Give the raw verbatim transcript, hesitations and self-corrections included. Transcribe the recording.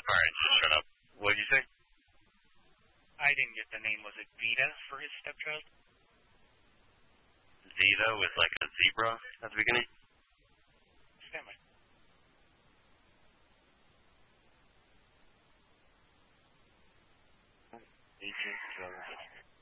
Alright, shut up. What did you say? I didn't get the name. Was it Vita for his stepchild? Zeta with like a zebra at the beginning? Stand by. Agent Jones.